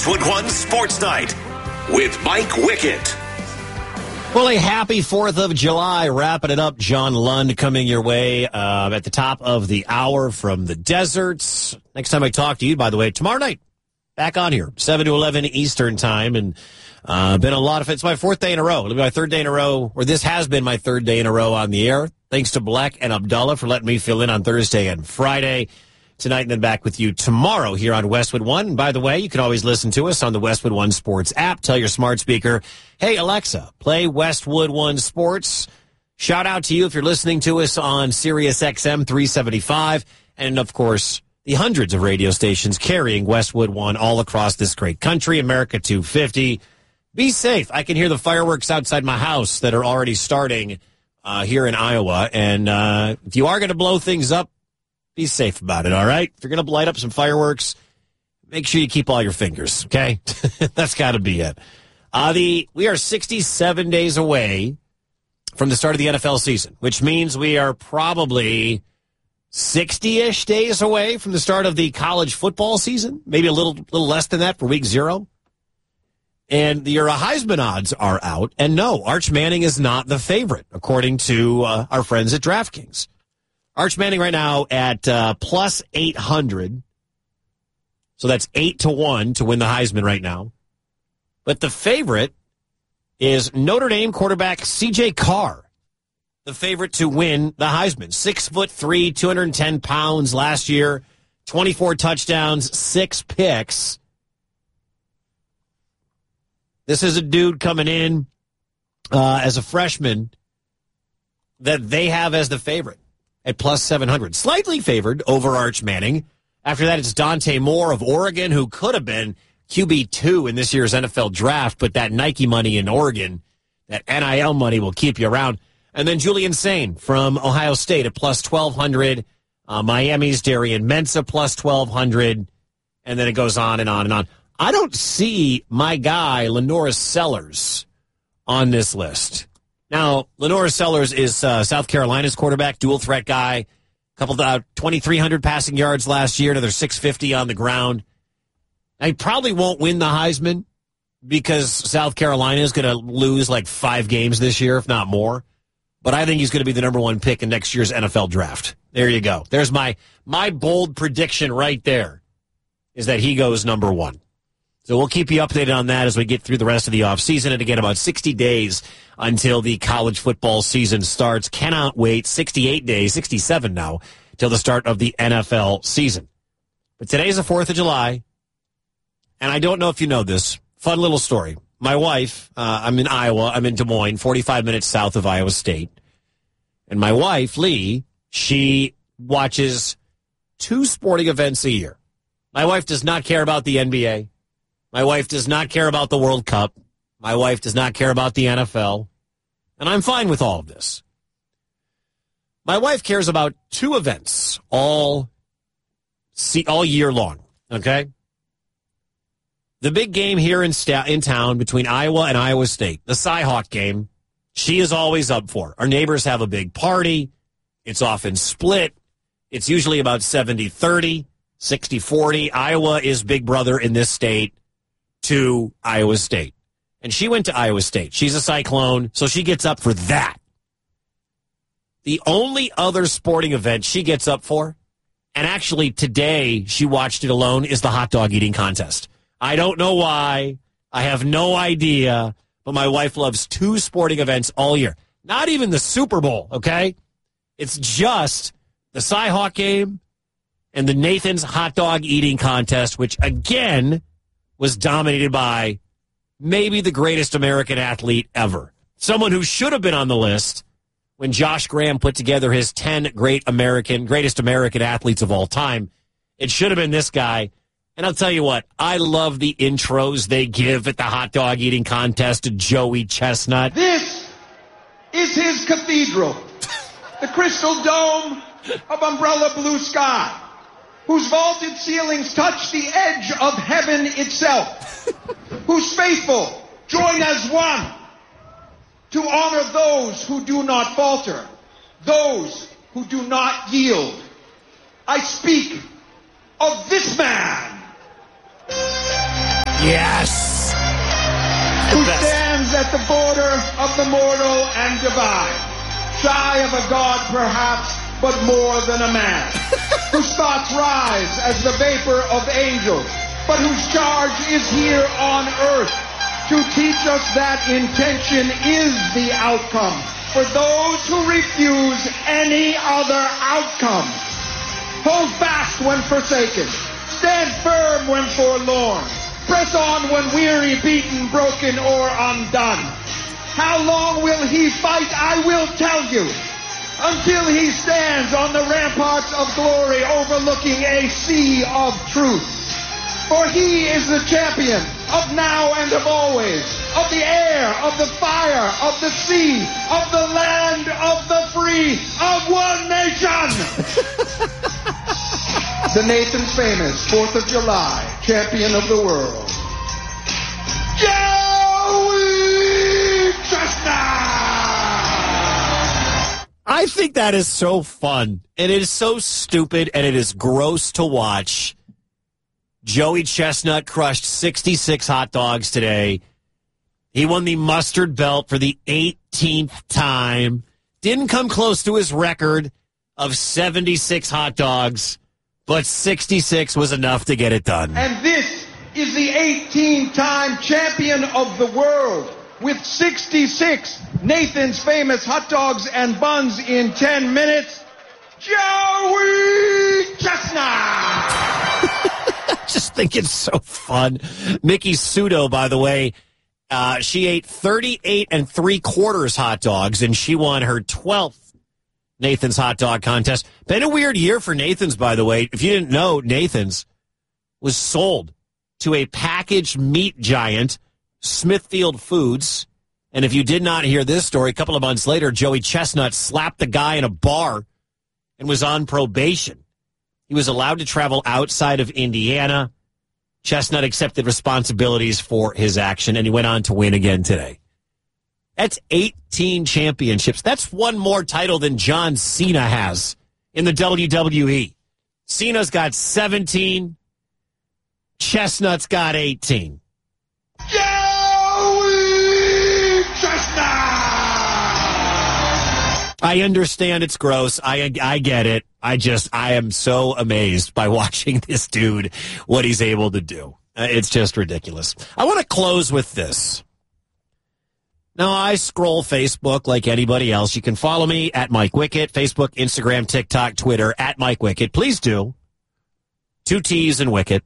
Westwood One Sports Night with Mike Wickett. Well, a happy 4th of July. Wrapping it up, John Lund coming your way at the top of the hour from the deserts. Next time I talk to you, by the way, tomorrow night, back on here, 7 to 11 Eastern time. And been a lot of, it's my 4th day in a row. It'll be my 3rd day in a row, or this has been my 3rd day in a row on the air. Thanks to Black and Abdullah for letting me fill in on Thursday and Friday. Tonight and then back with you tomorrow here on Westwood One. And by the way, you can always listen to us on the Westwood One Sports app. Tell your smart speaker, hey, Alexa, play Westwood One Sports. Shout out to you if you're listening to us on Sirius XM 375. And, of course, the hundreds of radio stations carrying Westwood One all across this great country, America 250. Be safe. I can hear the fireworks outside my house that are already starting here in Iowa. And if you are going to blow things up, be safe about it, all right? If you're going to light up some fireworks, make sure you keep all your fingers, okay? That's got to be it. We are 67 days away from the start of the NFL season, which means we are probably 60-ish days away from the start of the college football season, maybe a little less than that for week 0. And your Heisman odds are out. And no, Arch Manning is not the favorite, according to our friends at DraftKings. Arch Manning right now at plus 800. So that's 8-1 to win the Heisman right now. But the favorite is Notre Dame quarterback C.J. Carr, the favorite to win the Heisman. 6'3", 210 pounds last year, 24 touchdowns, 6 picks. This is a dude coming in as a freshman that they have as the favorite at plus 700. Slightly favored over Arch Manning. After that, it's Dante Moore of Oregon, who could have been QB2 in this year's NFL draft, but that Nike money in Oregon, that NIL money will keep you around. And then Julian Sain from Ohio State at plus 1,200. Miami's Darian Mensah plus 1,200. And then it goes on and on and on. I don't see my guy, Lenora Sellers, on this list. Now, Lenora Sellers is South Carolina's quarterback, dual threat guy. Couple 2,300 passing yards last year, another 650 on the ground. Now, he probably won't win the Heisman because South Carolina is going to lose like 5 games this year, if not more. But I think he's going to be the number 1 pick in next year's NFL draft. There you go. There's my bold prediction right there, is that he goes number 1. So we'll keep you updated on that as we get through the rest of the offseason. And again, about 60 days until the college football season starts. Cannot wait. 68 days, 67 now, till the start of the NFL season. But today's the 4th of July, and I don't know if you know this. Fun little story. My wife, I'm in Iowa. I'm in Des Moines, 45 minutes south of Iowa State. And my wife, Lee, she watches 2 sporting events a year. My wife does not care about the NBA. My wife does not care about the World Cup. My wife does not care about the NFL. And I'm fine with all of this. My wife cares about 2 events all year long, okay? The big game here in town between Iowa and Iowa State, the Cyhawk game, she is always up for. Our neighbors have a big party. It's often split. It's usually about 70-30, 60-40. Iowa is big brother in this state to Iowa State. And she went to Iowa State. She's a Cyclone, so she gets up for that. The only other sporting event she gets up for, and actually today she watched it alone, is the hot dog eating contest. I don't know why. I have no idea. But my wife loves 2 sporting events all year. Not even the Super Bowl, okay? It's just the Cyhawk game and the Nathan's hot dog eating contest, which, again, was dominated by maybe the greatest American athlete ever. Someone who should have been on the list when Josh Graham put together his 10 greatest American athletes of all time. It should have been this guy. And I'll tell you what, I love the intros they give at the hot dog eating contest to Joey Chestnut. This is his cathedral, the crystal dome of umbrella blue sky, whose vaulted ceilings touch the edge of heaven itself, whose faithful join as one to honor those who do not falter, those who do not yield. I speak of this man. Yes! Who stands at the border of the mortal and divine, shy of a god perhaps, but more than a man, whose thoughts rise as the vapor of angels, but whose charge is here on earth to teach us that intention is the outcome for those who refuse any other outcome. Hold fast when forsaken. Stand firm when forlorn. Press on when weary, beaten, broken, or undone. How long will he fight? I will tell you. Until he stands on the ramparts of glory overlooking a sea of truth. For he is the champion of now and of always, of the air, of the fire, of the sea, of the land, of the free, of one nation. The Nathan's Famous 4th of July champion of the world, Joey Chestnut. I think that is so fun, and it is so stupid, and it is gross to watch. Joey Chestnut crushed 66 hot dogs today. He won the mustard belt for the 18th time. Didn't come close to his record of 76 hot dogs, but 66 was enough to get it done. And this is the 18-time champion of the world with 66 Nathan's Famous hot dogs and buns in 10 minutes, Joey Chestnut. I just think it's so fun. Mickey Sudo, by the way, she ate 38 3/4 hot dogs, and she won her 12th Nathan's hot dog contest. Been a weird year for Nathan's, by the way. If you didn't know, Nathan's was sold to a packaged meat giant, Smithfield Foods. And if you did not hear this story, a couple of months later, Joey Chestnut slapped the guy in a bar and was on probation. He was allowed to travel outside of Indiana. Chestnut accepted responsibilities for his action, and he went on to win again today. That's 18 championships. That's one more title than John Cena has in the WWE. Cena's got 17. Chestnut's got 18. Joey Chestnut! I understand it's gross. I get it. I am so amazed by watching this dude, what he's able to do. It's just ridiculous. I want to close with this. Now, I scroll Facebook like anybody else. You can follow me at Mike Wickett, Facebook, Instagram, TikTok, Twitter, at Mike Wickett. Please do. 2 T's and Wickett.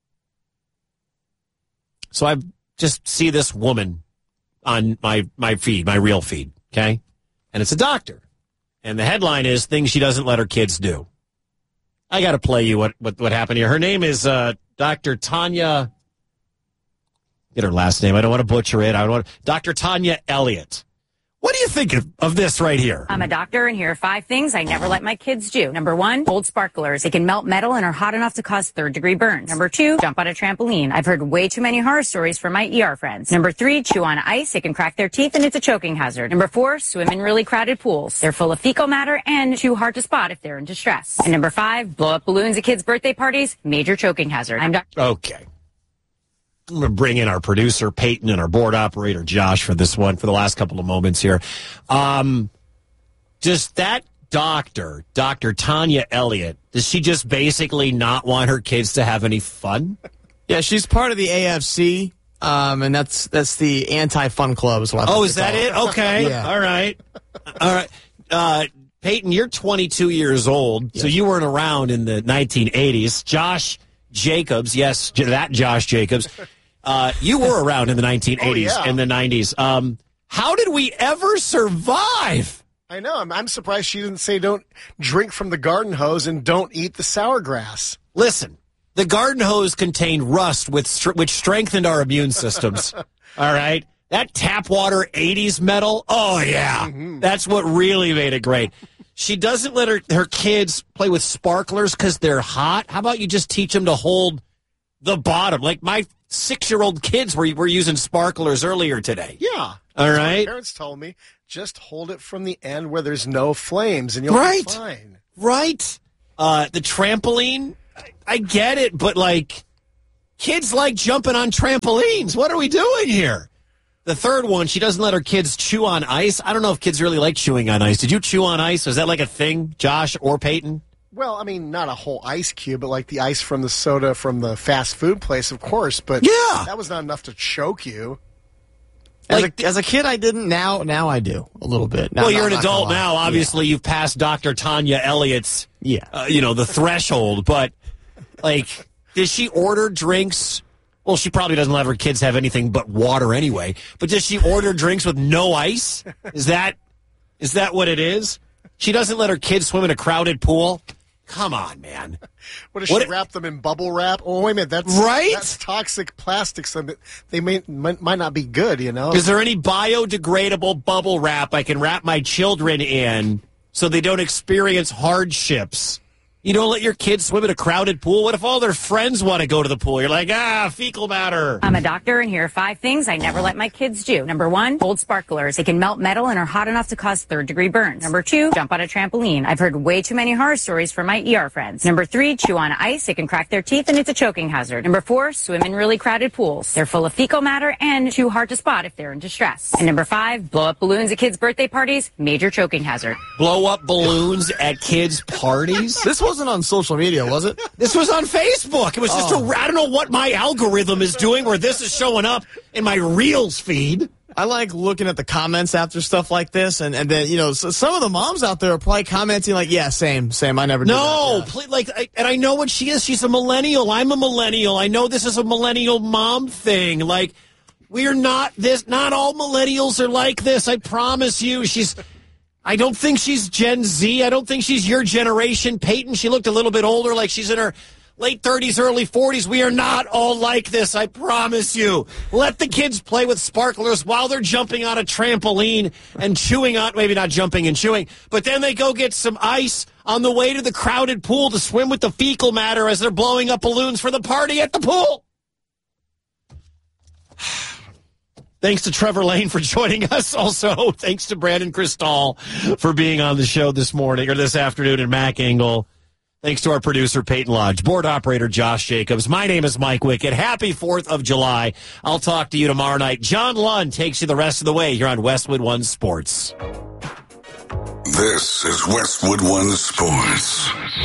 So I just see this woman on my feed, my real feed, okay? And it's a doctor. And the headline is Things She Doesn't Let Her Kids Do. I got to play you what happened here. Her name is Dr. Tanya. Get her last name. I don't want to butcher it. Dr. Tanya Elliott. What do you think of this right here? I'm a doctor, and here are 5 things I never let my kids do. Number 1, hold sparklers. They can melt metal and are hot enough to cause 3rd-degree burns. Number 2, jump on a trampoline. I've heard way too many horror stories from my ER friends. Number 3, chew on ice. They can crack their teeth, and it's a choking hazard. Number 4, swim in really crowded pools. They're full of fecal matter and too hard to spot if they're in distress. And number 5, blow up balloons at kids' birthday parties. Major choking hazard. Okay. I'm going to bring in our producer, Peyton, and our board operator, Josh, for this one, for the last couple of moments here. Does that doctor, Dr. Tanya Elliott, does she just basically not want her kids to have any fun? Yeah, she's part of the AFC, and that's the anti-fun club. Is that it? Okay. Yeah. All right. Peyton, you're 22 years old, yes. So you weren't around in the 1980s. Josh Jacobs, yes, that Josh Jacobs. You were around in the 1980s and the 90s. How did we ever survive? I know. I'm surprised she didn't say don't drink from the garden hose and don't eat the sour grass. Listen, the garden hose contained rust which strengthened our immune systems. All right? That tap water 80s metal, oh, yeah. Mm-hmm. That's what really made it great. She doesn't let her kids play with sparklers because they're hot. How about you just teach them to hold the bottom? Like my 6-year-old kids were using sparklers earlier today. Yeah. All right. My parents told me just hold it from the end where there's no flames and you'll be fine. Right. The trampoline, I get it, but like Kids like jumping on trampolines. What are we doing here? The third one, she doesn't let her kids chew on ice. I don't know if kids really like chewing on ice. Did you chew on ice? Was that like a thing, Josh or Peyton? Well, I mean, not a whole ice cube, but like the ice from the soda from the fast food place, of course. But yeah, that was not enough to choke you. As a kid, I didn't. Now I do a little bit. Now, well, you're an adult now. Obviously, you've passed Dr. Tanya Elliott's, the threshold. But, like, does she order drinks? Well, she probably doesn't let her kids have anything but water anyway. But does she order drinks with no ice? Is that what it is? She doesn't let her kids swim in a crowded pool? Come on, man. What does she wrap them in bubble wrap? Oh, wait a minute. That's toxic plastics. They might not be good, you know? Is there any biodegradable bubble wrap I can wrap my children in so they don't experience hardships? You don't let your kids swim in a crowded pool? What if all their friends want to go to the pool? You're like, fecal matter. I'm a doctor, and here are 5 things I never let my kids do. Number 1, cold sparklers. They can melt metal and are hot enough to cause third-degree burns. Number 2, jump on a trampoline. I've heard way too many horror stories from my ER friends. Number 3, chew on ice. It can crack their teeth, and it's a choking hazard. Number 4, swim in really crowded pools. They're full of fecal matter and too hard to spot if they're in distress. And number 5, blow up balloons at kids' birthday parties. Major choking hazard. Blow up balloons at kids' parties? This wasn't on social media, was it? This was on Facebook. It was just I don't know what my algorithm is doing where this is showing up in my Reels feed. I like looking at the comments after stuff like this, and then, some of the moms out there are probably commenting like, yeah, same, I never did that. No, please, and I know what she is. She's a millennial. I'm a millennial. I know this is a millennial mom thing. Like, we're not not all millennials are like this. I promise you. I don't think she's Gen Z. I don't think she's your generation. Peyton, she looked a little bit older, like she's in her late 30s, early 40s. We are not all like this, I promise you. Let the kids play with sparklers while they're jumping on a trampoline and chewing on, maybe not jumping and chewing, but then they go get some ice on the way to the crowded pool to swim with the fecal matter as they're blowing up balloons for the party at the pool. Thanks to Trevor Lane for joining us. Also, thanks to Brandon Cristal for being on the show this morning or this afternoon, and Mac Engel. Thanks to our producer, Peyton Lodge. Board operator, Josh Jacobs. My name is Mike Wickett. Happy 4th of July. I'll talk to you tomorrow night. John Lund takes you the rest of the way here on Westwood One Sports. This is Westwood One Sports.